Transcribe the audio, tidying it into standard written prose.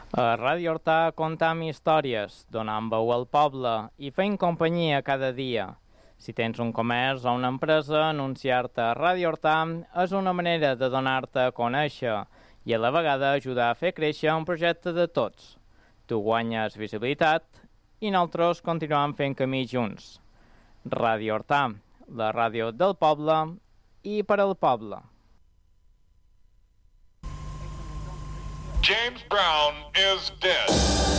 A Ràdio Hortà contem històries, donant veu al poble i fent companyia cada dia. Si tens un comerç o una empresa, anunciar-te a Ràdio Hortà és una manera de donar-te a conèixer i a la vegada ajudar a fer créixer un projecte de tots. Tu guanyes visibilitat i nosaltres continuem fent camí junts. Ràdio Hortà, la ràdio del poble i per al poble. James Brown is dead.